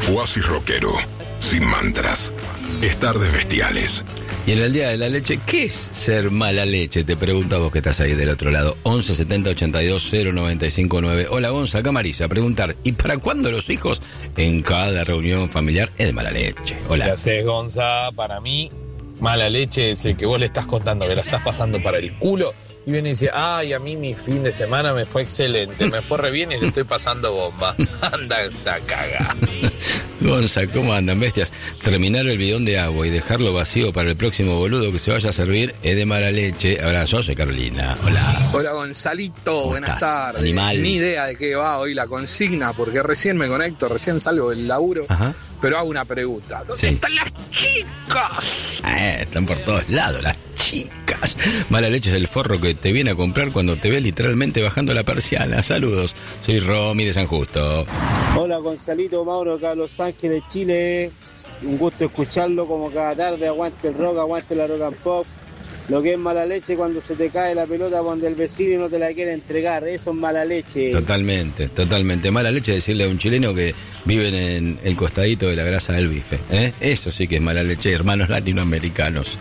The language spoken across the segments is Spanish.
Oasis rockero, sin mantras. Es Tardes Bestiales. Y en el Día de la Leche, ¿qué es ser mala leche? Te pregunto a vos que estás ahí del otro lado. 11 70 82 095 9. Hola, Gonza, acá Marisa, a preguntar, ¿y para cuándo los hijos en cada reunión familiar es de mala leche? Hola. ¿Qué haces, Gonza? Para mí, mala leche es el que vos le estás contando que la estás pasando para el culo y viene y dice, ay, a mí mi fin de semana me fue excelente, me fue re bien y le estoy pasando bomba. Anda esta caga. Gonza, ¿cómo andan, bestias? Terminar el bidón de agua y dejarlo vacío para el próximo boludo que se vaya a servir es de mala leche. Abrazo, soy Carolina. Hola. Hola, Gonzalito, buenas tardes. Animal. Ni idea de qué va hoy la consigna, porque recién me conecto, recién salgo del laburo. Ajá. Pero hago una pregunta. ¿Dónde están las chicas? Están por todos lados las chicas. Mala leche es el forro que te viene a comprar cuando te ve literalmente bajando la persiana. Saludos, soy Romy de San Justo. Hola, Gonzalito, Mauro, acá de Los Ángeles, Chile. Un gusto escucharlo como cada tarde. Aguante el rock, aguante la rock and pop. Lo que es mala leche cuando se te cae la pelota cuando el vecino no te la quiere entregar. Eso es mala leche. Totalmente, totalmente. Mala leche decirle a un chileno que viven en el costadito de la grasa del bife. Eso sí que es mala leche. Hermanos latinoamericanos.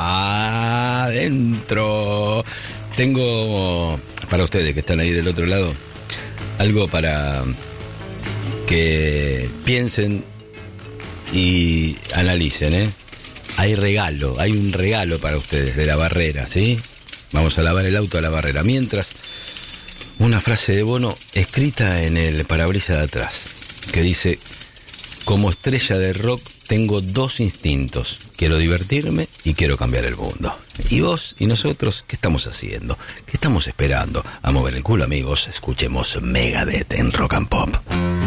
Adentro. Tengo para ustedes que están ahí del otro lado algo para que piensen y analicen, Hay un regalo para ustedes de la Barrera, ¿sí? Vamos a lavar el auto a la Barrera. Mientras, una frase de Bono escrita en el parabrisas de atrás, que dice, como estrella de rock tengo dos instintos, quiero divertirme y quiero cambiar el mundo. ¿Y vos y nosotros qué estamos haciendo? ¿Qué estamos esperando? A mover el culo, amigos, escuchemos Megadeth en Rock and Pop.